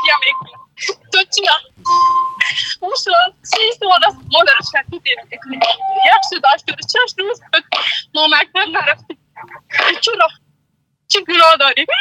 میگم تو چیا؟ اون شد 6 سال است مادرش شدید یک شده 86 روز ما مکتب نرفتیم. چرا؟ چه گناه داریم؟